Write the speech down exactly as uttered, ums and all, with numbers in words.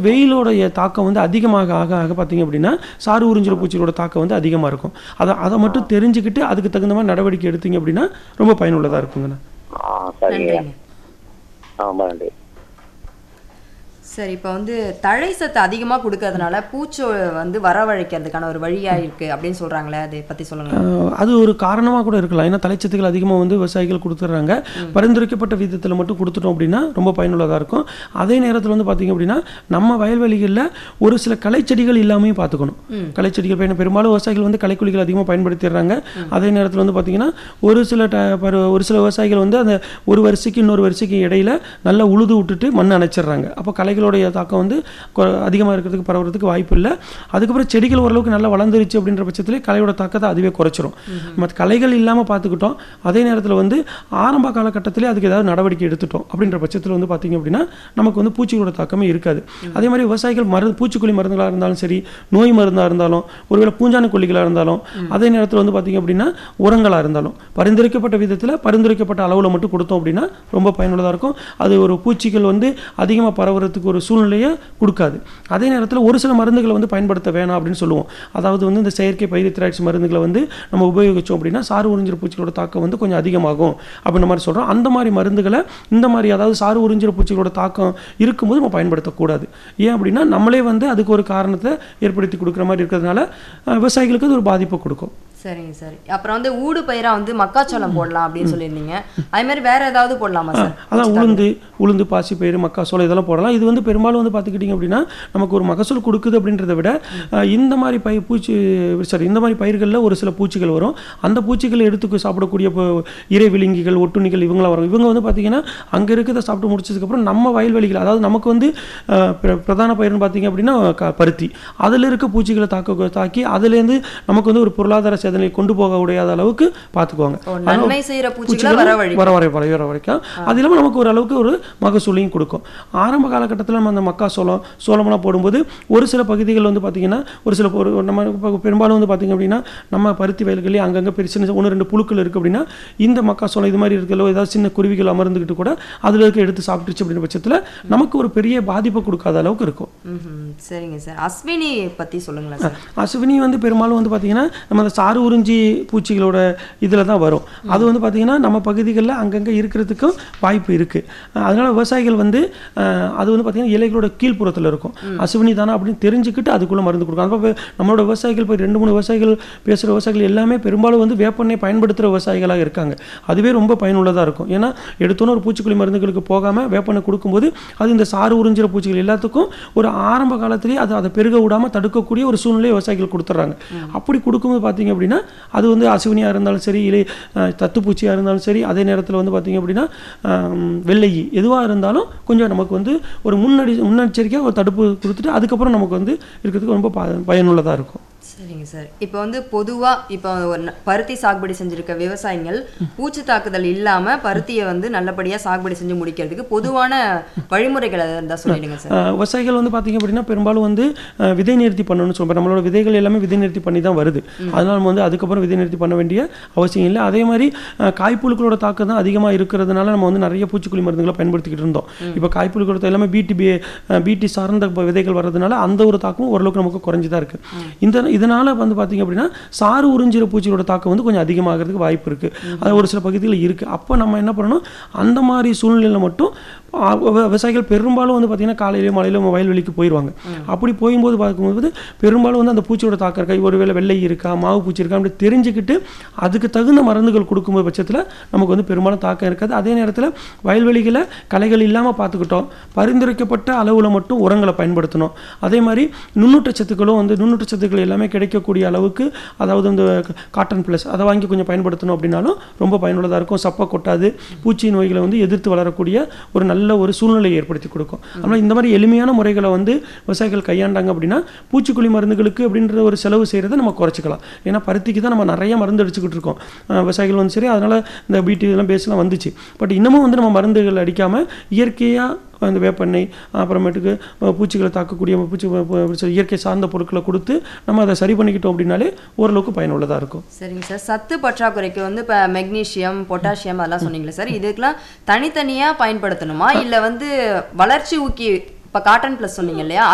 வெயிலோடைய தாக்கம் வந்து அதிகமாக ஆக ஆக பார்த்தீங்க அப்படின்னா சாறு உறிஞ்சுற பூச்சிகளோட தாக்கம் வந்து அதிகமாக இருக்கும். அதை அதை மட்டும் தெரிஞ்சுக்கிட்டு அதுக்கு தகுந்த மாதிரி நடவடிக்கை எடுத்தீங்க அப்படின்னா ரொம்ப பயனுள்ளதாக இருக்குங்கண்ணா. நன்றி. சரி, இப்போ வந்து தழை சத்து அதிகமாக கொடுக்கறதுனால பூச்சி வந்து வரவழைக்கிறதுக்கான ஒரு வழியாக இருக்குது அப்படின்னு சொல்கிறாங்களே, அதை பற்றி சொல்லுங்கள். அது ஒரு காரணமாக கூட இருக்கலாம். ஏன்னா தலைச்சத்துக்கள் அதிகமாக வந்து விவசாயிகள் கொடுத்துட்றாங்க. பரிந்துரைக்கப்பட்ட விதத்தில் மட்டும் கொடுத்துட்டோம் அப்படின்னா ரொம்ப பயனுள்ளதாக இருக்கும். அதே நேரத்தில் வந்து பார்த்திங்க அப்படின்னா நம்ம வயல்வெளிகளில் ஒரு சில களைச்செடிகள் இல்லாமையும் பார்த்துக்கணும். களைச்செடிகள் பயணம் பெரும்பாலும் விவசாயிகள் வந்து களைக்குழிகள் அதிகமாக பயன்படுத்திடுறாங்க. அதே நேரத்தில் வந்து பார்த்திங்கன்னா ஒரு சில ஒரு சில விவசாயிகள் வந்து அந்த ஒரு வரிசைக்கு இன்னொரு வரிசைக்கு இடையில நல்லா உழுது விட்டுட்டு மண் அணைச்சிடுறாங்க. அப்போ களைகள் தாக்கம் வந்து அதிகமாக இருக்கிறதுக்கு பரவுறதுக்கு வாய்ப்பு இல்லை. அதுக்கப்புறம் செடிகள் ஓரளவுக்கு நல்லா வளர்ந்துருச்சு அப்படின்ற பட்சத்திலே களையோட தாக்கத்தை அதுவே குறைச்சிரும். மற்ற களைகள் இல்லாமல் பார்த்துக்கிட்டோம். அதே நேரத்தில் வந்து ஆரம்ப காலகட்டத்திலே அதுக்கு ஏதாவது நடவடிக்கை எடுத்துட்டோம் அப்படின்ற பட்சத்தில் வந்து பார்த்தீங்க அப்படின்னா நமக்கு வந்து பூச்சிகளோட தாக்கமே இருக்காது. அதே மாதிரி விவசாயிகள் மருந்து பூச்சிக்கொல்லி மருந்துகளாக இருந்தாலும் சரி, நோய் மருந்தாக இருந்தாலும், ஒருவேளை பூஞ்சான கொல்லிகளாக இருந்தாலும், அதே நேரத்தில் வந்து பார்த்தீங்க அப்படின்னா உரங்களாக இருந்தாலும் பரிந்துரைக்கப்பட்ட விதத்தில் பரிந்துரைக்கப்பட்ட அளவில் மட்டும் கொடுத்தோம் அப்படின்னா ரொம்ப பயனுள்ளதாக இருக்கும். அது ஒரு பூச்சிகள் வந்து அதிகமாக பரவுறதுக்கு ஒரு சூழ்நிலையை கொடுக்காது. அதே நேரத்தில் ஒரு சில மருந்துகளை வந்து பயன்படுத்த வேணாம் அப்படின்னு சொல்லுவோம். அதாவது வந்து இந்த செயற்கை பைரித்ராய்ட்ஸ் மருந்துகளை வந்து நம்ம உபயோகித்தோம் அப்படின்னா சாறு உறிஞ்சுற பூச்சிகளோட தாக்கம் வந்து கொஞ்சம் அதிகமாகும் அப்படின்ற மாதிரி சொல்கிறோம். அந்த மாதிரி மருந்துகளை இந்த மாதிரி அதாவது சாறு உறிஞ்சுற பூச்சிகளோட தாக்கம் இருக்கும்போது நம்ம பயன்படுத்தக்கூடாது. ஏன் அப்படின்னா நம்மளே வந்து அதுக்கு ஒரு காரணத்தை ஏற்படுத்தி கொடுக்குற மாதிரி இருக்கிறதுனால விவசாயிகளுக்கு அது ஒரு பாதிப்பை கொடுக்கும். சரிங்க சரி. அப்புறம் வந்து ஊடு பயிரா வந்து மக்காச்சோளம் போடலாம் அப்படின்னு சொல்லியிருந்தீங்க. அது மாதிரி வேற ஏதாவது போடலாமா சார்? அதான் உளுந்து உளுந்து பாசி பயிர் மக்காச்சோளம் இதெல்லாம் போடலாம். இது வந்து பெரும்பாலும் வந்து பார்த்துக்கிட்டிங்க அப்படின்னா நமக்கு ஒரு மகசூல் கொடுக்குது அப்படின்றத விட இந்த மாதிரி பயிர் பூச்சி சாரி இந்த மாதிரி பயிர்களில் ஒரு சில பூச்சிகள் வரும். அந்த பூச்சிகளை எடுத்து சாப்பிடக்கூடிய இறை விலங்கிகள் ஒட்டுண்ணிகள் இவங்களாம் வரும். இவங்க வந்து பார்த்தீங்கன்னா அங்கே இருக்கிறத சாப்பிட்டு முடிச்சதுக்கப்புறம் நம்ம வயல்வெளிகள் அதாவது நமக்கு வந்து பிரதான பயிர்னு பார்த்தீங்க அப்படின்னா பருத்தி, அதில் இருக்க பூச்சிகளை தாக்க தாக்கி அதுலேருந்து நமக்கு வந்து ஒரு பொருளாதார சேதனை கொண்டு போக முடியாத அளவுக்கு பார்த்துக்குவாங்க. நன்மை செய்கிற பூச்சிகளை வர வர வர வரைக்கும் அது இல்லாமல் நமக்கு ஒரு அளவுக்கு ஒரு மகசூலையும் கொடுக்கும். ஆரம்ப காலகட்டத்தில் நம்ம அந்த மக்காச்சோளம் சோளம்லாம் போடும்போது ஒரு சில பகுதிகள் வந்து பார்த்தீங்கன்னா ஒரு சில ஒரு நம்ம பெரும்பாலும் வந்து பார்த்தீங்க அப்படின்னா நம்ம பருத்தி வயல்களே அங்கங்கே பெரிய சின்ன ஒன்று ரெண்டு புழுக்கள் இருக்குது அப்படின்னா இந்த மக்காச்சோளம் இது மாதிரி இருக்கிற ஏதாவது சின்ன குருவிகள் அமர்ந்துக்கிட்டு கூட அதில் இருக்க எடுத்து சாப்பிட்டுச்சு அப்படின்ற பட்சத்தில் நமக்கு ஒரு பெரிய பாதிப்பை கொடுக்காத அளவுக்கு இருக்கும். சரிங்க சார். அஸ்வினி பற்றி சொல்லுங்களேன் சார். அஸ்வினி வந்து பெரும்பாலும் வந்து பார்த்தீங்கன்னா நம்ம அந்த சாறு உறிஞ்சி பூச்சிகளோட இதில் தான் வரும். அது வந்து பார்த்தீங்கன்னா நம்ம பகுதிகளில் அங்கங்கே இருக்கிறதுக்கும் வாய்ப்பு இருக்குது. அதனால் விவசாயிகள் வந்து அது வந்து பார்த்தீங்கன்னா இலைகளோட கீழ்ப்புறத்தில் இருக்கும். அஸ்வினி தானே அப்படின்னு தெரிஞ்சுக்கிட்டு அதுக்குள்ளே மருந்து கொடுக்கும். அப்போ நம்மளோட விவசாயிகள் இப்போ ரெண்டு மூணு விவசாயிகள் பேசுகிற விவசாயிகள் எல்லாமே பெரும்பாலும் வந்து வேப்பெண்ணெய் பயன்படுத்துகிற விவசாயிகளாக இருக்காங்க. அதுவே ரொம்ப பயனுள்ளதாக இருக்கும். ஏன்னா எடுத்தோன்னு ஒரு பூச்சிக்கொல்லி மருந்துகளுக்கு போகாமல் வேப்பெண்ணெய் கொடுக்கும்போது அது இந்த சாறு உறிஞ்சிற பூச்சிகள் எல்லாத்துக்கும் ஒரு ஆரம்ப காலத்திலேயே அது அதை பெருக விடாமல் தடுக்கக்கூடிய ஒரு சூழ்நிலையை விவசாயிகள் கொடுத்துட்றாங்க. அப்படி கொடுக்கும்போது பார்த்தீங்க அப்படின்னா அது வந்து அசுவினியாக இருந்தாலும் சரி, இல்லை தத்துப்பூச்சியாக இருந்தாலும் சரி, அதே நேரத்தில் வந்து பார்த்தீங்க அப்படின்னா வெள்ளை எதுவாக இருந்தாலும் கொஞ்சம் நமக்கு வந்து ஒரு முன்னடி முன்னெச்சரிக்கையாக ஒரு தடுப்பு கொடுத்துட்டு அதுக்கப்புறம் நமக்கு வந்து இருக்கிறதுக்கு ரொம்ப பயனுள்ளதாக இருக்கும். சரிங்க சார். இப்போ வந்து பொதுவாக இப்போ ஒரு பருத்தி சாகுபடி செஞ்சுருக்க விவசாயிகள் பூச்சி தாக்குதல் இல்லாமல் பருத்தியை வந்து நல்லபடியாக சாகுபடி செஞ்சு முடிக்கிறதுக்கு பொதுவான வழிமுறைகள் இருந்தால் சொல்லிடுங்க சார். விவசாயிகள் வந்து பார்த்தீங்க அப்படின்னா பெரும்பாலும் வந்து விதை நிறுத்தி பண்ணணும்னு சொல்லுவோம். நம்மளோட விதைகள் எல்லாமே விதை நிறுத்தி பண்ணி தான் வருது. அதனால் நம்ம வந்து அதுக்கப்புறம் விதை நிறுத்தி பண்ண வேண்டிய அவசியம் இல்லை. அதே மாதிரி காய்ப்புழுக்களோட தாக்கம் தான் அதிகமாக இருக்கிறதுனால நம்ம வந்து நிறைய பூச்சிக்கொல்லி மருந்துகளை பயன்படுத்திக்கிட்டு இருந்தோம். இப்போ காய்ப்புழுக்களோட எல்லாமே பிடி பிடி சார்ந்த விதைகள் வர்றதுனால அந்த ஒரு தாக்கமும் ஓரளவுக்கு நமக்கு குறைஞ்சி தான் இருக்குது. இந்த இதனால வந்து பார்த்தீங்க அப்படின்னா சாறு உறிஞ்சிற பூச்சிகளோட தாக்கம் வந்து கொஞ்சம் அதிகமாகிறதுக்கு வாய்ப்பு இருக்குது. அது ஒரு சில பகுதியில் இருக்குது. அப்போ நம்ம என்ன பண்ணணும், அந்த மாதிரி சூழ்நிலையில் மட்டும் விவசாயிகள் பெரும்பாலும் வந்து பார்த்தீங்கன்னா காலையிலேயோ மழையிலோ வயல்வெளிக்கு போயிடுவாங்க. அப்படி போகும்போது பார்க்கும்போது பெரும்பாலும் வந்து அந்த பூச்சியோட தாக்கம் இருக்கா, ஒருவேளை வெள்ளை இருக்கா, மாவு பூச்சி இருக்கா அப்படி தெரிஞ்சுக்கிட்டு அதுக்கு தகுந்த மருந்துகள் கொடுக்கும்போது பட்சத்தில் நமக்கு வந்து பெரும்பாலும் தாக்கம் இருக்காது. அதே நேரத்தில் வயல்வெளிகளை களைகள் இல்லாமல் பார்த்துக்கிட்டோம், பரிந்துரைக்கப்பட்ட அளவில் மட்டும் உரங்களை பயன்படுத்தணும். அதே மாதிரி நுண்ணூட்டச்சத்துக்களும் வந்து நுண்ணூட்டச்சத்துக்கள் எல்லாமே கிடைக்கக்கூடிய அளவுக்கு அதாவது இந்த காட்டன் பிளஸ் அதை வாங்கி கொஞ்சம் பயன்படுத்தணும் அப்படின்னாலும் ரொம்ப பயனுள்ளதாக இருக்கும். சப்பை கொட்டாது, பூச்சி நோய்களை வந்து எதிர்த்து வளரக்கூடிய ஒரு நல்ல ஒரு சூழ்நிலையை ஏற்படுத்தி கொடுக்கும். அதனால் இந்த மாதிரி எளிமையான முறைகளை வந்து விவசாயிகள் கையாண்டாங்க அப்படின்னா பூச்சிக்கொல்லி மருந்துகளுக்கு அப்படின்ற ஒரு செலவு செய்கிறத நம்ம குறைச்சிக்கலாம். ஏன்னா பருத்திக்கு தான் நம்ம நிறைய மருந்து அடிச்சுக்கிட்டு இருக்கோம் விவசாயிகள் வந்து சரி. அதனால் இந்த பிடி இதெல்லாம் பேஸ்லாம் வந்துச்சு. பட் இன்னமும் வந்து நம்ம மருந்துகள் அடிக்காமல் இயற்கையாக அந்த வேப்பெண்ணெய் அப்புறமேட்டுக்கு பூச்சிகளை தாக்கக்கூடிய பூச்சி இயற்கை சார்ந்த பொருட்களை கொடுத்து நம்ம அதை சரி பண்ணிக்கிட்டோம் அப்படின்னாலே ஓரளவுக்கு பயனுள்ளதாக இருக்கும். சரிங்க சார். சத்து பற்றாக்குறைக்கு வந்து இப்போ மெக்னீஷியம் பொட்டாசியம் அதெல்லாம் சொன்னீங்களே சார், இதுக்கெல்லாம் தனித்தனியாக பயன்படுத்தணுமா இல்லை வந்து வளர்ச்சி ஊக்கி இப்போ காட்டன் ப்ளஸ் சொன்னீங்க இல்லையா